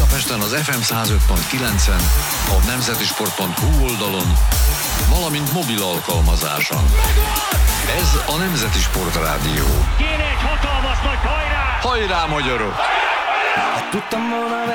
Budapesten az FM 105.9-en, a nemzetisport.hu oldalon, valamint mobil alkalmazáson. Ez a Nemzeti Sportrádió. Kéne egy hatalmas nagy hajrá! Hajrá, magyarok! Tudtam volna